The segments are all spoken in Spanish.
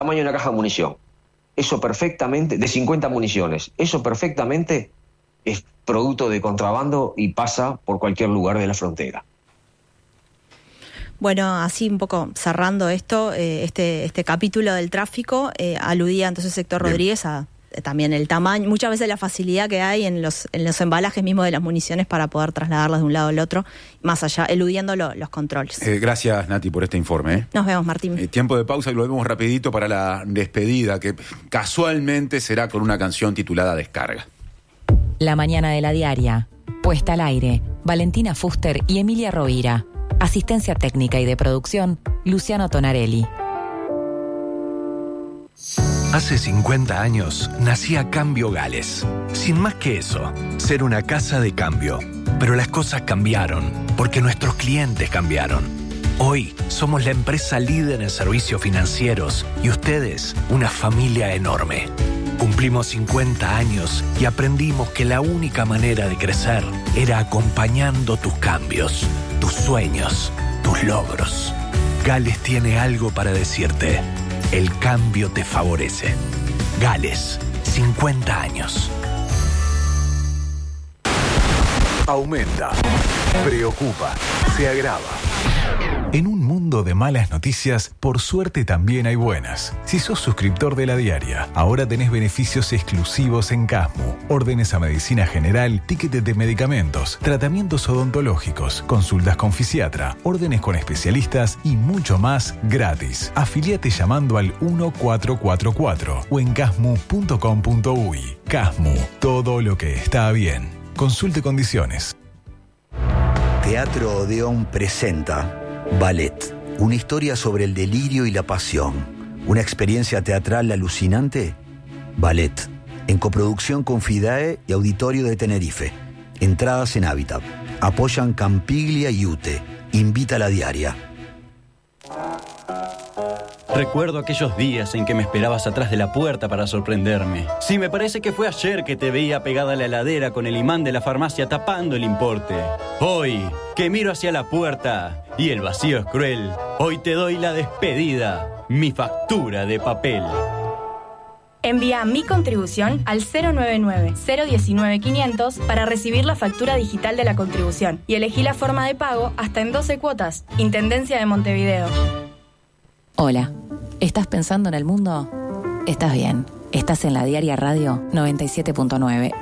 tamaño de una caja de munición. Eso perfectamente, de 50 municiones, eso perfectamente es producto de contrabando y pasa por cualquier lugar de la frontera. Bueno, así un poco cerrando esto, este capítulo del tráfico, aludía entonces Héctor Rodríguez a también el tamaño, muchas veces la facilidad que hay en los embalajes mismos de las municiones para poder trasladarlas de un lado al otro, más allá, eludiendo los controles. Gracias, Nati, por este informe. Nos vemos, Martín. Tiempo de pausa y lo vemos rapidito para la despedida, que casualmente será con una canción titulada Descarga. La mañana de la diaria. Puesta al aire. Valentina Fuster y Emilia Rovira. Asistencia técnica y de producción, Luciano Tonarelli. Hace 50 años nacía Cambio Gales. Sin más que eso, ser una casa de cambio. Pero las cosas cambiaron, porque nuestros clientes cambiaron. Hoy somos la empresa líder en servicios financieros y ustedes una familia enorme. Cumplimos 50 años y aprendimos que la única manera de crecer era acompañando tus cambios, tus sueños, tus logros. Gales tiene algo para decirte. El cambio te favorece. Gales, 50 años. Aumenta, preocupa, se agrava. En un mundo de malas noticias, por suerte también hay buenas. Si sos suscriptor de La Diaria, ahora tenés beneficios exclusivos en Casmu. Órdenes a medicina general, tickets de medicamentos, tratamientos odontológicos, consultas con fisiatra, órdenes con especialistas y mucho más gratis. Afiliate llamando al 1444 o en casmu.com.uy. Casmu, todo lo que está bien. Consulte condiciones. Teatro Odeón presenta Ballet, una historia sobre el delirio y la pasión. ¿Una experiencia teatral alucinante? Ballet, en coproducción con FIDAE y Auditorio de Tenerife. Entradas en Hábitat. Apoyan Campiglia y UTE. Invita a La Diaria. Recuerdo aquellos días en que me esperabas atrás de la puerta para sorprenderme. Sí, me parece que fue ayer que te veía pegada a la heladera con el imán de la farmacia tapando el importe. Hoy, que miro hacia la puerta y el vacío es cruel, hoy te doy la despedida, mi factura de papel. Envía mi contribución al 099-019-500 para recibir la factura digital de la contribución y elegí la forma de pago hasta en 12 cuotas. Intendencia de Montevideo. Hola, ¿estás pensando en el mundo? Estás bien, estás en La Diaria Radio 97.9.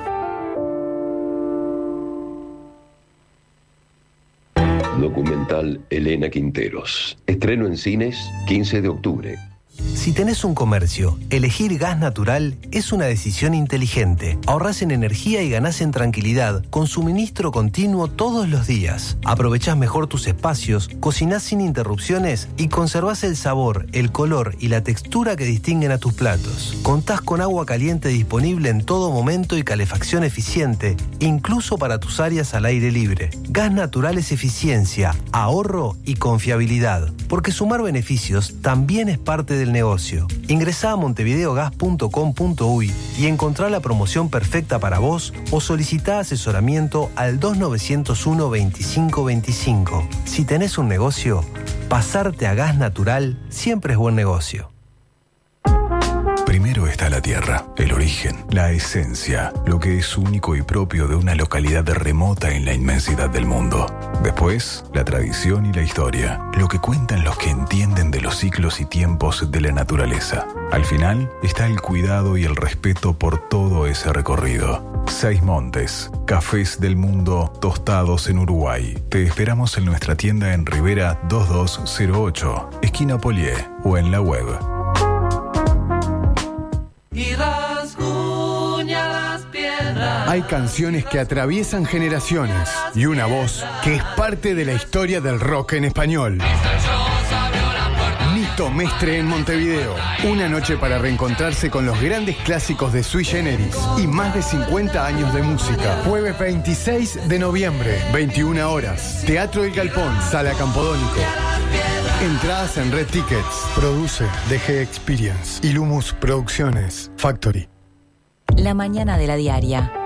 Documental Elena Quinteros. Estreno en cines 15 de octubre. Si tenés un comercio, elegir gas natural es una decisión inteligente. Ahorrás en energía y ganás en tranquilidad con suministro continuo todos los días. Aprovechás mejor tus espacios, cocinás sin interrupciones y conservás el sabor, el color y la textura que distinguen a tus platos. Contás con agua caliente disponible en todo momento y calefacción eficiente, incluso para tus áreas al aire libre. Gas natural es eficiencia, ahorro y confiabilidad, porque sumar beneficios también es parte del negocio. Ingresá a montevideogas.com.uy y encontrá la promoción perfecta para vos o solicitá asesoramiento al 2901-2525. Si tenés un negocio, pasarte a gas natural siempre es buen negocio. Primero está la tierra, el origen, la esencia, lo que es único y propio de una localidad remota en la inmensidad del mundo. Después, la tradición y la historia, lo que cuentan los que entienden de los ciclos y tiempos de la naturaleza. Al final, está el cuidado y el respeto por todo ese recorrido. 6 Montes, cafés del mundo tostados en Uruguay. Te esperamos en nuestra tienda en Rivera 2208, esquina Polié, o en la web. Y rasguña las piedras. Hay canciones que atraviesan generaciones y una voz que es parte de la historia del rock en español. Nito Mestre en Montevideo. Una noche para reencontrarse con los grandes clásicos de Sui Generis y más de 50 años de música. Jueves 26 de noviembre, 21 horas. Teatro El Galpón, Sala Campodónico. Entradas en Red Tickets. Produce DG Experience y Lumus Producciones Factory. La mañana de La Diaria.